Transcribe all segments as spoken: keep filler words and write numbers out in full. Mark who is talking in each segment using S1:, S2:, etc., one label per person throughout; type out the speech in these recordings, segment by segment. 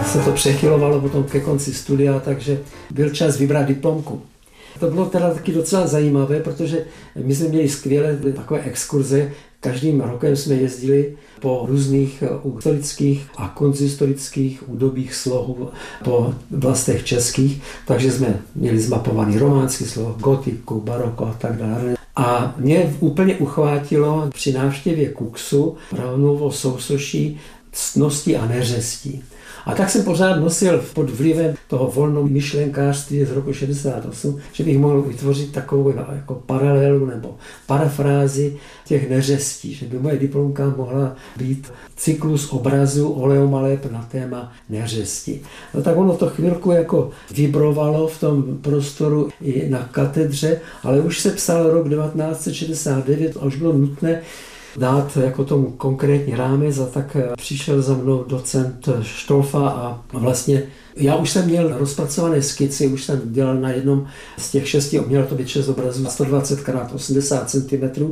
S1: se to přechylovalo potom ke konci studia, takže byl čas vybrat diplomku. To bylo teda taky docela zajímavé, protože my jsme měli skvělé takové exkurze. Každým rokem jsme jezdili po různých historických a konzistorických údobích slohů po vlastech českých, takže jsme měli zmapovaný románský sloh, gotiku, baroko a tak dále. A mě úplně uchvátilo při návštěvě Kuxu Braunovo sousoší ctnosti a neřestí. A tak jsem pořád nosil pod vlivem toho volnomyšlenkářství z roku šedesát osm, že bych mohl vytvořit takovou jako paralelu nebo parafrázi těch neřestí, že by moje diplomka mohla být cyklus obrazů oleomaleb na téma neřesti. No tak ono to chvilku jako vibrovalo v tom prostoru i na katedře, ale už se psal rok devatenáct set šedesát devět a už bylo nutné dát jako tomu konkrétní rámec a tak přišel za mnou docent Štolfa a vlastně já už jsem měl rozpracované skici, už jsem dělal na jednom z těch šesti, mělo to být šest obrazů, sto dvacet krát osmdesát centimetrů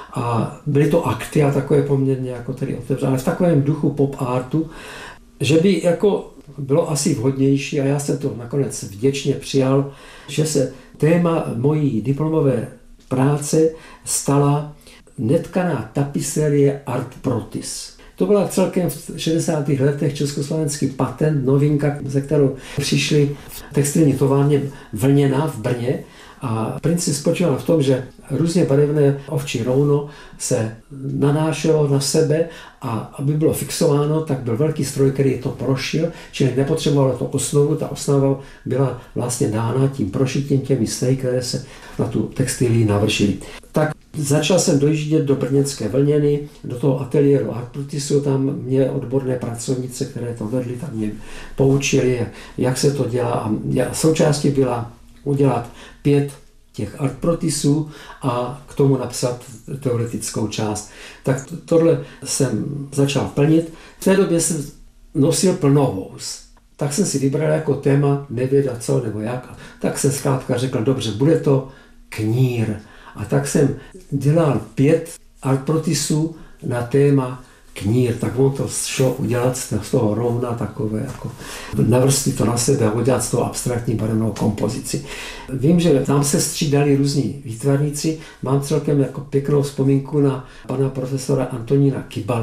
S1: a byly to akty a takové poměrně jako tedy otevřené, v takovém duchu pop artu, že by jako bylo asi vhodnější a já jsem to nakonec vděčně přijal, že se téma mojí diplomové práce stala netkaná tapiserie Art Protis. To byla celkem v šedesátých letech československý patent, novinka, ze kterou přišli v textilní továrně Vlněna v Brně. A princip spočíval v tom, že různě barevné ovčí rouno se nanášelo na sebe a aby bylo fixováno, tak byl velký stroj, který to prošil, čili nepotřebovalo to osnovu, ta osnova byla vlastně dána tím prošitím těmi stehy, které se na tu textilii navršily. Tak začal jsem dojíždět do brněnské Vlněny, do toho ateliéru Art Protisu, tam mě odborné pracovnice, které to vedly, tam mě poučili, jak se to dělá a součástí byla udělat pět těch Art Protisů a k tomu napsat teoretickou část. Tak tohle jsem začal plnit. V té době jsem nosil plnovous. Tak jsem si vybral jako téma nevědět co nebo jak. Tak jsem zkrátka řekl, dobře, bude to knír. A tak jsem dělal pět Art Protisů na téma knír, tak on to šlo udělat z toho rouna takové, jako navrstvit to na sebe a udělat z toho abstraktní barevnou kompozici. Vím, že tam se střídali různí výtvarníci, mám celkem jako pěknou vzpomínku na pana profesora Antonína Kybala,